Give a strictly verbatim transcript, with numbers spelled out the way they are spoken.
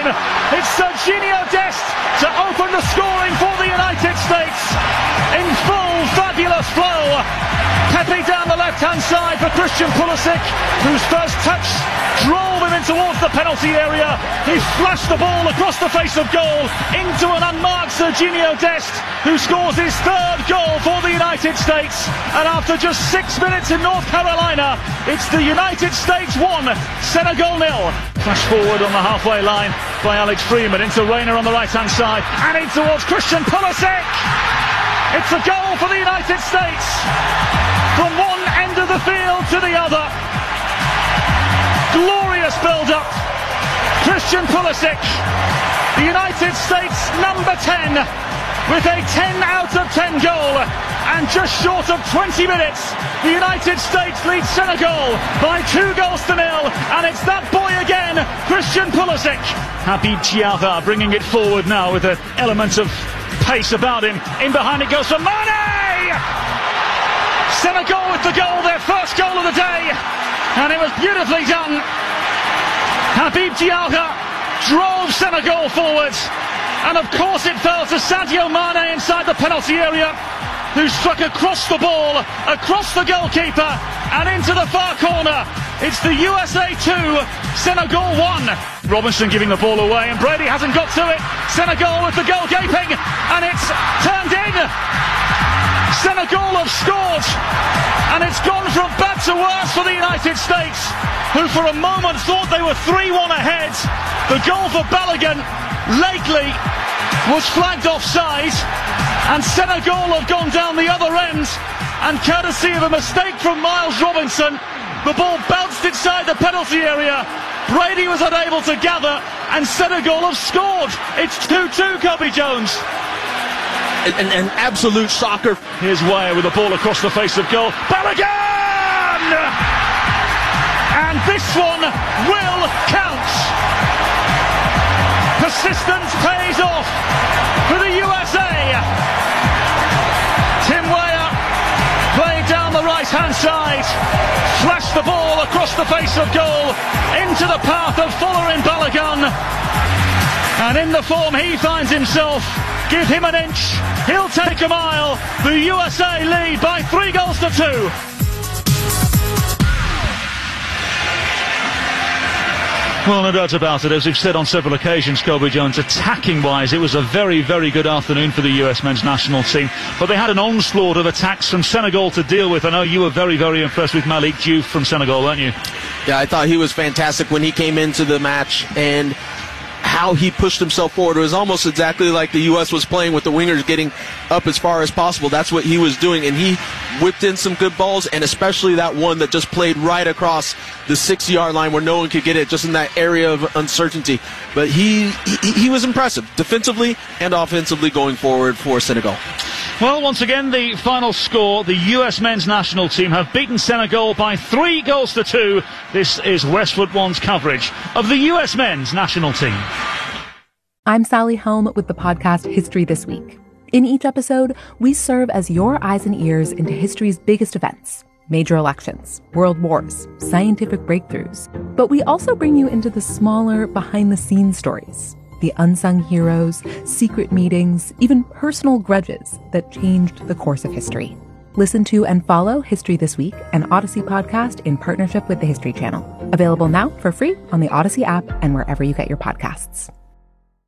time. It's Serginho Dest to open the scoring for the United States. In full fabulous flow. Pepe down the left-hand side for Christian Pulisic, whose first touch drove him in towards the penalty area. He flashed the ball across the face of goal into an unmarked Serginho Dest, who scores his third goal for the United States. And after just six minutes in North Carolina, it's the United States one, Senegal nil. Flash forward on the halfway line by Alex Freeman into Reina on the right-hand side and in towards Christian Pulisic. It's a goal for the United States from one end of the field to the other. Glorious build-up. Christian Pulisic, the United States number ten, with a ten out of ten goal. And just short of twenty minutes, the United States lead Senegal by two goals to nil. And it's that boy again, Christian Pulisic. Habib Diarra bringing it forward now with an element of pace about him. In behind it goes for Mane! Senegal with the goal, their first goal of the day. And it was beautifully done. Habib Diarra drove Senegal forwards. And of course it fell to Sadio Mane inside the penalty area, who struck across the ball, across the goalkeeper, and into the far corner. It's the U S A two, Senegal one. Robinson giving the ball away, and Brady hasn't got to it. Senegal with the goal gaping, and it's turned in. Senegal have scored, and it's gone from bad to worse for the United States, who for a moment thought they were three one ahead. The goal for Balogun lately was flagged offside, and Senegal have gone down the other end, and courtesy of a mistake from Miles Robinson, the ball bounced inside the penalty area. Brady was unable to gather, and Senegal have scored. It's two two, Kobe Jones. An, an absolute shocker. Here's Weah with the ball across the face of goal. Balogun! And this one will count. Persistence pays off for the U S A. Tim Weah played down the right-hand side, flashed the ball across the face of goal into the path of Folarin Balogun. And in the form he finds himself, give him an inch, he'll take a mile. The U S A lead by three goals to two. Well, no doubt about it. As we've said on several occasions, Kobe Jones, attacking-wise, it was a very, very good afternoon for the U S men's national team. But they had an onslaught of attacks from Senegal to deal with. I know you were very, very impressed with Malik Diouf from Senegal, weren't you? Yeah, I thought he was fantastic when he came into the match, and how he pushed himself forward. It was almost exactly like the U S was playing with the wingers getting up as far as possible. That's what he was doing, and he whipped in some good balls, and especially that one that just played right across the six-yard line where no one could get it, just in that area of uncertainty. But he, he he was impressive, defensively and offensively going forward for Senegal. Well, once again, the final score, the U S men's national team have beaten Senegal by three goals to two. This is Westwood One's coverage of the U S men's national team. I'm Sally Helm with the podcast History This Week. In each episode, we serve as your eyes and ears into history's biggest events, major elections, world wars, scientific breakthroughs. But we also bring you into the smaller, behind-the-scenes stories, the unsung heroes, secret meetings, even personal grudges that changed the course of history. Listen to and follow History This Week, an Odyssey podcast in partnership with the History Channel. Available now for free on the Odyssey app and wherever you get your podcasts.